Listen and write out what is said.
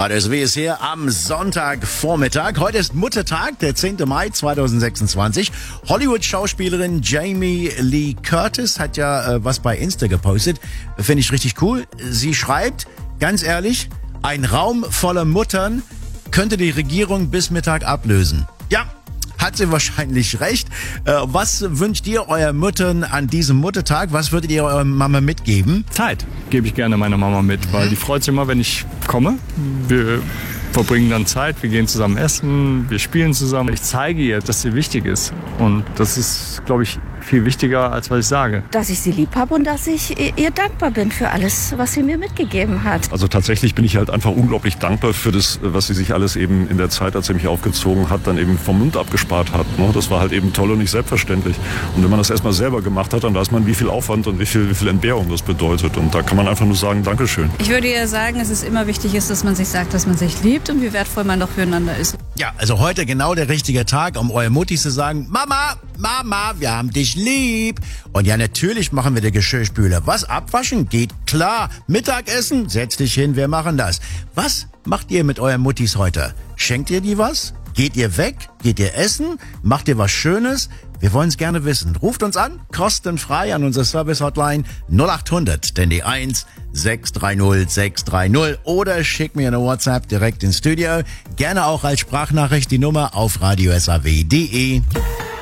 Radio SW ist hier am Sonntagvormittag. Heute ist Muttertag, der 10. Mai 2026. Hollywood-Schauspielerin Jamie Lee Curtis hat ja was bei Insta gepostet. Finde ich richtig cool. Sie schreibt, ganz ehrlich, ein Raum voller Muttern könnte die Regierung bis Mittag ablösen. Ja, hat sie wahrscheinlich recht. Was wünscht ihr euren Müttern an diesem Muttertag? Was würdet ihr eurer Mama mitgeben? Zeit gebe ich gerne meiner Mama mit, weil die freut sich immer, wenn ich komme. Wir verbringen dann Zeit, wir gehen zusammen essen, wir spielen zusammen. Ich zeige ihr, dass sie wichtig ist. Und das ist, glaube ich, viel wichtiger, als was ich sage. Dass ich sie lieb habe und dass ich ihr dankbar bin für alles, was sie mir mitgegeben hat. Also tatsächlich bin ich halt einfach unglaublich dankbar für das, was sie sich alles eben in der Zeit, als sie mich aufgezogen hat, dann eben vom Mund abgespart hat. Das war halt eben toll und nicht selbstverständlich. Und wenn man das erstmal selber gemacht hat, dann weiß man, wie viel Aufwand und wie viel Entbehrung das bedeutet. Und da kann man einfach nur sagen, Dankeschön. Ich würde ihr sagen, dass es immer wichtig ist, dass man sich sagt, dass man sich liebt und wie wertvoll man doch füreinander ist. Ja, also heute genau der richtige Tag, um eurer Mutti zu sagen, Mama, wir haben dich lieb. Und ja, natürlich machen wir den Geschirrspüler. Was, abwaschen? Geht klar. Mittagessen? Setz dich hin, wir machen das. Was macht ihr mit euren Muttis heute? Schenkt ihr die was? Geht ihr weg? Geht ihr essen? Macht ihr was Schönes? Wir wollen es gerne wissen. Ruft uns an, kostenfrei an unsere Service-Hotline 0800, denn die 1 630 630 oder schickt mir eine WhatsApp direkt ins Studio. Gerne auch als Sprachnachricht die Nummer auf radiosaw.de.